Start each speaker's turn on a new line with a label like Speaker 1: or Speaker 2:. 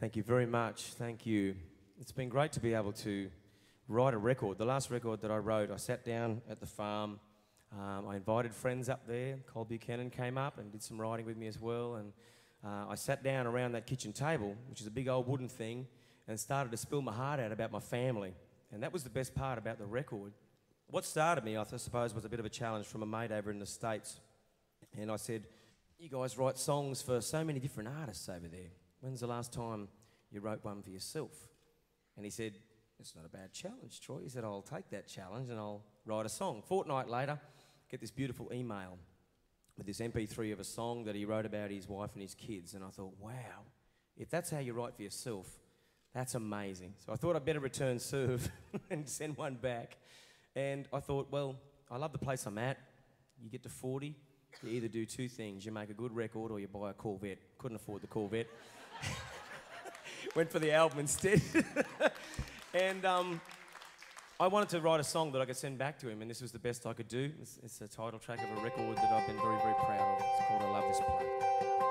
Speaker 1: Thank you very much. Thank you. It's been great to be able to write a record. The last record that I wrote, I sat down at the farm. I invited friends up there. Cole Buchanan came up and did some writing with me as well. And I sat down around that kitchen table, which is a big old wooden thing, and started to spill my heart out about my family. And that was the best part about the record. What started me, I suppose, was a bit of a challenge from a mate over in the States. And I said, you guys write songs for so many different artists over there. When's the last time you wrote one for yourself? And he said, it's not a bad challenge, Troy. He said, I'll take that challenge and I'll write a song. Fortnight later, get this beautiful email with this MP3 of a song that he wrote about his wife and his kids. And I thought, wow, if that's how you write for yourself, that's amazing. So I thought I'd better return serve and send one back. And I thought, well, I love the place I'm at. You get to 40, you either do two things. You make a good record or you buy a Corvette. Couldn't afford the Corvette. Went for the album instead. And I wanted to write a song that I could send back to him, and this was the best I could do. It's the title track of a record that I've been very, very proud of. It's called I Love This Place.